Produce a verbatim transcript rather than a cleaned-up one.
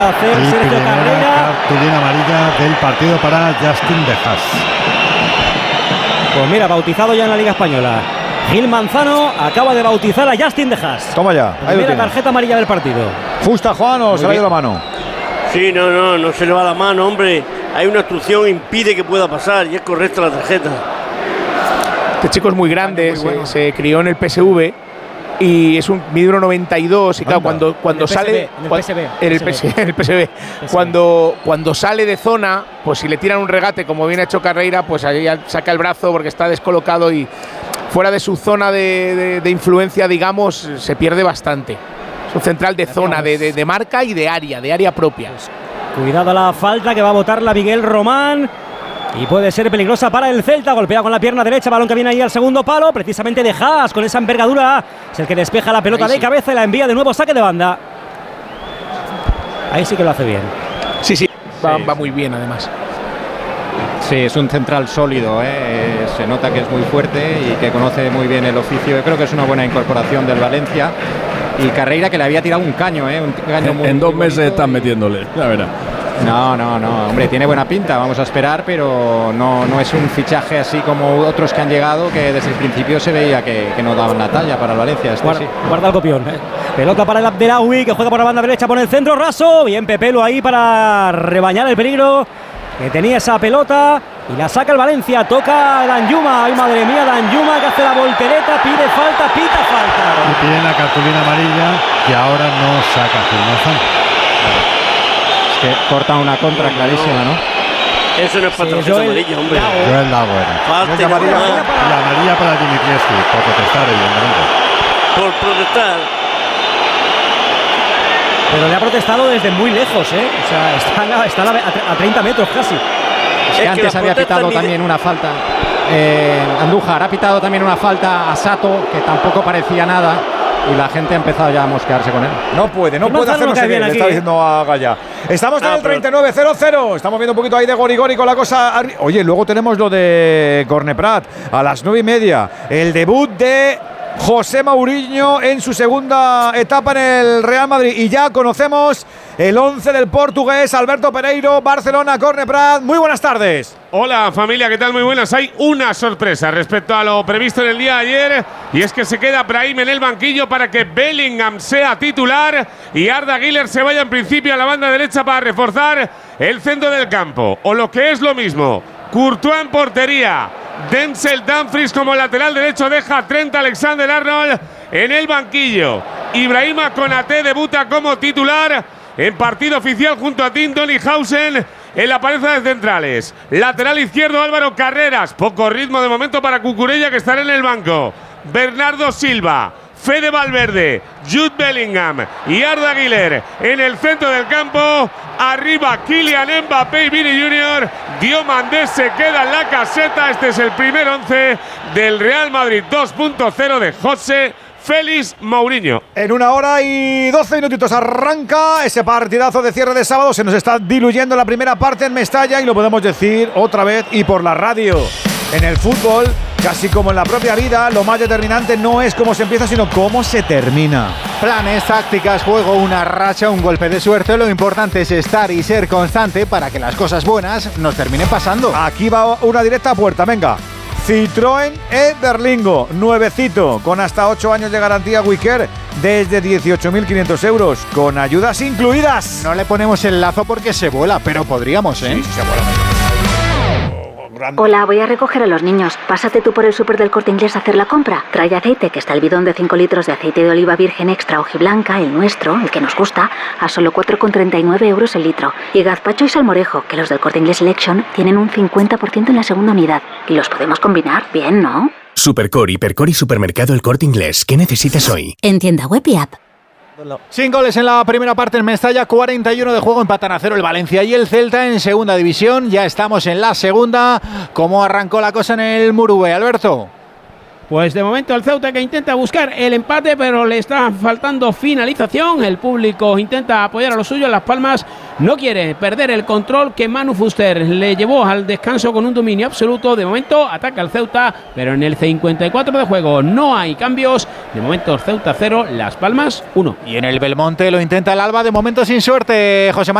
Hacer y Sergio Carreira. Cartulina amarilla del partido para Justin De Haas. Pues mira, bautizado ya en la Liga Española. Gil Manzano acaba de bautizar a Justin De Haas. Toma ya. Ahí primera tarjeta amarilla del partido. Justa, Juan, o se le ha ido la mano. Sí, no, no, no se le va la mano, hombre. Hay una obstrucción, impide que pueda pasar y es correcta la tarjeta. Este chico es muy grande, muy bueno. se, se crió en el P S V y es un mide uno noventa y dos y claro, Anda. cuando, cuando en el sale… P S V, en el P S V. En el P S V, en el P S V. Cuando, cuando sale de zona, pues si le tiran un regate, como bien ha hecho Carreira, pues ahí saca el brazo porque está descolocado y fuera de su zona de, de, de influencia, digamos, se pierde bastante. Es un central de zona, de, de, de marca y de área, de área propia. Pues, cuidado a la falta que va a botar la Miguel Román. Y puede ser peligrosa para el Celta. Golpea con la pierna derecha, balón que viene ahí al segundo palo. Precisamente De Haas con esa envergadura. Es el que despeja la pelota ahí de sí. cabeza y la envía de nuevo saque de banda. Ahí sí que lo hace bien. Sí, sí, va, sí. va muy bien además. Sí, es un central sólido, ¿eh? Se nota que es muy fuerte y que conoce muy bien el oficio. Yo creo que es una buena incorporación del Valencia. Y Carreira, que le había tirado un caño, ¿eh? Un caño muy, en dos muy meses están y... metiéndole, la verdad. No, no, no, hombre, tiene buena pinta, vamos a esperar, pero no, no es un fichaje así como otros que han llegado, que desde el principio se veía que, que no daban la talla para el Valencia. Este, guarda, sí. guarda el copión. ¿eh? Pelota para el Abdelawi, que juega por la banda derecha, por el centro raso. Bien Pepelo ahí para rebañar el peligro que tenía esa pelota. Y la saca el Valencia, toca Danjuma. Ay, madre mía, Danjuma que hace la voltereta, pide falta, pita falta. Y piden la cartulina amarilla que ahora no saca Gil Manzano. Que corta una contra clarísima, ¿no? Eso no es para Sí, tarjeta Joel amarilla, hombre. Lago. Joel Lago era. Falta Y amarilla, y amarilla para Dimitrievski, por protestar, evidentemente. Por protestar. Pero le ha protestado desde muy lejos, ¿eh? O sea, está, a, está a treinta metros casi. Es que Es que antes la había pitado protesta también una falta. Eh, Andújar ha pitado también una falta a Sato, que tampoco parecía nada. Y la gente ha empezado ya a mosquearse con él. No puede, no El puede Manzano hacerlo cae bien, bien le aquí, está ¿eh? diciendo a Gaya. Estamos en Ah, el pero- treinta y nueve cero cero. Estamos viendo un poquito ahí de Gorigori con la cosa. arri- Oye, luego tenemos lo de Corneprat a las nueve y media. El debut de José Mourinho en su segunda etapa en el Real Madrid. Y ya conocemos el once del portugués Alberto Pereiro, Barcelona, Corneprat. Muy buenas tardes. Hola familia, ¿qué tal? Muy buenas. Hay una sorpresa respecto a lo previsto en el día de ayer y es que se queda Brahim en el banquillo para que Bellingham sea titular y Arda Güler se vaya en principio a la banda derecha para reforzar el centro del campo. O lo que es lo mismo, Courtois en portería, Denzel Dumfries como lateral derecho, deja a Trent Alexander-Arnold en el banquillo. Ibrahima Konaté debuta como titular en partido oficial junto a Tim Donninghausen en la pareja de centrales. Lateral izquierdo Álvaro Carreras. Poco ritmo de momento para Cucurella, que estará en el banco. Bernardo Silva, Fede Valverde, Jude Bellingham y Arda Güler en el centro del campo. Arriba Kylian Mbappé y Vini junior Diomandé se queda en la caseta. Este es el primer once del Real Madrid dos punto cero de José Félix Mourinho. En una hora y doce minutitos arranca ese partidazo de cierre de sábado. Se nos está diluyendo la primera parte en Mestalla y lo podemos decir otra vez y por la radio. En el fútbol, casi como en la propia vida, lo más determinante no es cómo se empieza, sino cómo se termina. Planes, tácticas, juego, una racha, un golpe de suerte. Lo importante es estar y ser constante para que las cosas buenas nos terminen pasando. Aquí va una directa a puerta, venga. Citroën e-Berlingo, nuevecito, con hasta ocho años de garantía Wicker, desde dieciocho mil quinientos euros, con ayudas incluidas. No le ponemos el lazo porque se vuela, pero podríamos, ¿eh? Sí, sí se vuela. Hola, voy a recoger a los niños. Pásate tú por el súper del Corte Inglés a hacer la compra. Trae aceite, que está el bidón de cinco litros de aceite de oliva virgen extra hojiblanca, el nuestro, el que nos gusta, a solo cuatro con treinta y nueve euros el litro. Y gazpacho y salmorejo, que los del Corte Inglés Selection tienen un cincuenta por ciento en la segunda unidad. Y los podemos combinar bien, ¿no? Supercore, Hipercor y Supermercado El Corte Inglés. ¿Qué necesitas hoy? En tienda web y app. Sin goles en la primera parte en Mestalla, cuarenta y uno de juego, empatan a cero el Valencia y el Celta en segunda división. Ya estamos en la segunda. ¿Cómo arrancó la cosa en el Murube, Alberto? Pues de momento el Ceuta que intenta buscar el empate, pero le está faltando finalización. El público intenta apoyar a los suyos. Las Palmas no quiere perder el control que Manu Fuster le llevó al descanso con un dominio absoluto. De momento ataca el Ceuta, pero en el cincuenta y cuatro de juego no hay cambios. De momento Ceuta cero, Las Palmas uno. Y en el Belmonte lo intenta el Alba, de momento sin suerte, José Manuel.